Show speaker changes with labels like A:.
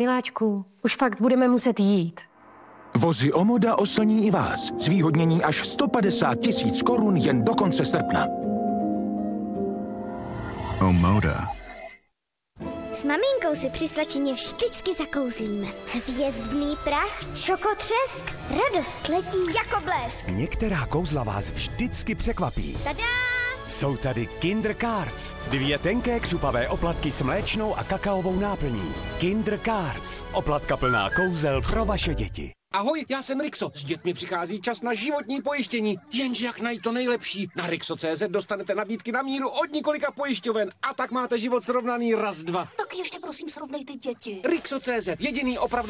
A: Miláčku, už fakt budeme muset jít.
B: Vozy Omoda oslní i vás. Zvýhodnění až 150 000 korun jen do konce srpna.
C: Omoda.
D: S maminkou si při svačině vždycky zakouzlíme. Hvězdný prach, čokotřesk, radost letí jako blesk.
E: Některá kouzla vás vždycky překvapí.
D: Tada!
E: Jsou tady Kinder Cards. 2 tenké křupavé oplatky s mléčnou a kakaovou náplní. Kinder Cards. Oplatka plná kouzel pro vaše děti.
F: Ahoj, já jsem Rixo. S dětmi přichází čas na životní pojištění. Jenže jak najít to nejlepší? Na Rixo.cz dostanete nabídky na míru od několika pojišťoven. A tak máte život srovnaný raz, dva.
G: Tak ještě prosím srovnejte děti.
F: Rixo.cz, jediný opravdu